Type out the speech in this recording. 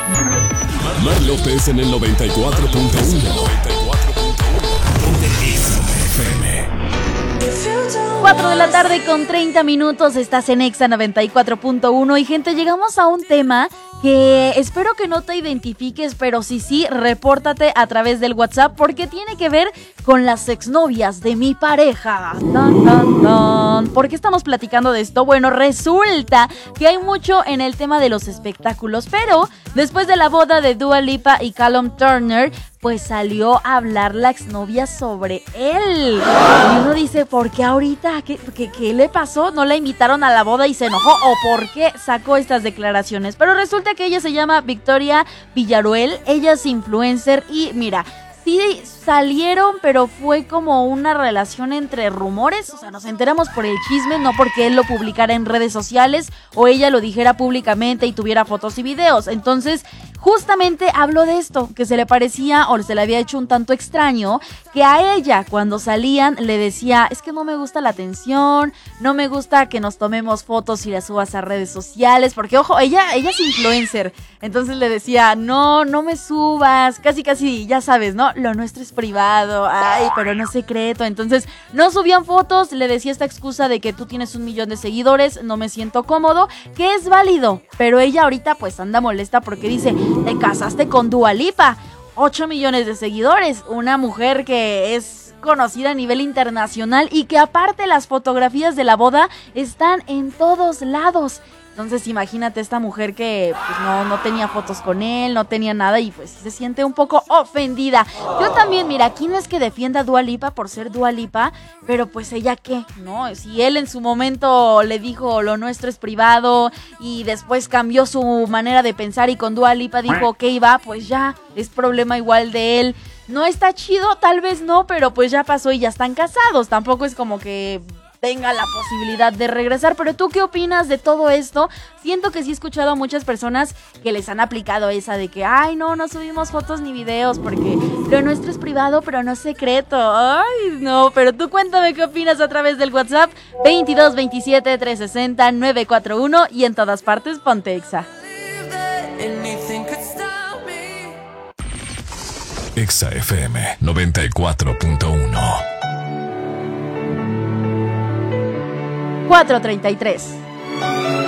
Mar López en el 94.1. 4 de la tarde con 30 minutos, estás en Exa 94.1 y gente, llegamos a un tema que espero que no te identifiques, pero sí, repórtate a través del WhatsApp porque tiene que ver con las exnovias de mi pareja. Tan, tan, tan. ¿Por qué estamos platicando de esto? Bueno, resulta que hay mucho en el tema de los espectáculos, pero después de la boda de Dua Lipa y Callum Turner, pues salió a hablar la exnovia sobre él. Y uno dice, ¿por qué ahorita? ¿Qué le pasó? ¿No la invitaron a la boda y se enojó? ¿O por qué sacó estas declaraciones? Pero resulta que ella se llama Victoria Villaruel, ella es influencer y mira, sí salieron, pero fue como una relación entre rumores, o sea, nos enteramos por el chisme, no porque él lo publicara en redes sociales o ella lo dijera públicamente y tuviera fotos y videos. Entonces, justamente habló de esto, que se le parecía o se le había hecho un tanto extraño, que a ella cuando salían le decía, es que no me gusta la atención, no me gusta que nos tomemos fotos y las subas a redes sociales, porque ojo, ella es influencer, entonces le decía, no me subas, casi, ya sabes, ¿no? Lo nuestro es privado, ay, pero no secreto. Entonces no subían fotos, le decía esta excusa de que tú tienes 1 millón de seguidores, no me siento cómodo, que es válido, pero ella ahorita pues anda molesta porque dice, te casaste con Dua Lipa, 8 millones de seguidores, una mujer que es conocida a nivel internacional y que aparte las fotografías de la boda están en todos lados. Entonces imagínate esta mujer que pues no tenía fotos con él, no tenía nada y pues se siente un poco ofendida. Yo también, mira, aquí no es que defienda a Dua Lipa por ser Dua Lipa, pero pues ella qué, ¿no? Si él en su momento le dijo lo nuestro es privado y después cambió su manera de pensar y con Dua Lipa dijo ok, va, pues ya, es problema igual de él. No está chido, tal vez no, pero pues ya pasó y ya están casados. Tampoco es como que tenga la posibilidad de regresar, pero ¿tú qué opinas de todo esto? Siento que sí he escuchado a muchas personas que les han aplicado esa de que, ay, no subimos fotos ni videos porque lo nuestro es privado, pero no es secreto. Ay, no, pero tú cuéntame qué opinas a través del WhatsApp 22 27 360 941 y en todas partes ponte Exa. Exa FM 94.1. 4:33.